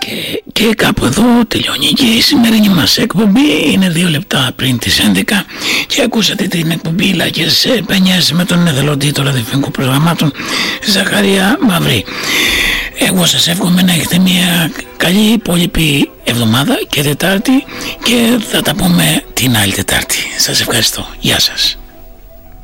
Και κάπου εδώ τελειώνει και η σημερινή μας εκπομπή. Είναι 2 λεπτά πριν τις 11 και ακούσατε την εκπομπή Λάκες Πένιες με τον εθελοντή των ραδιοφωνικών προγραμμάτων Ζαχαρία Μαυρή. Εγώ σας εύχομαι να έχετε μια καλή υπόλοιπη εβδομάδα και Τετάρτη, και θα τα πούμε την άλλη Τετάρτη. Σας ευχαριστώ. Γεια σας.